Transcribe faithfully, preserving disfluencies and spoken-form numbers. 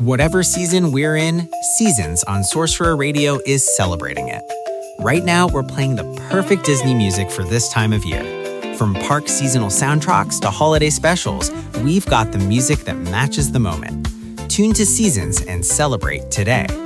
Whatever season we're in, Seasons on Sorcerer Radio is celebrating it. Right now, we're playing the perfect Disney music for this time of year. From park seasonal soundtracks to holiday specials, we've got the music that matches the moment. Tune to Seasons and celebrate today.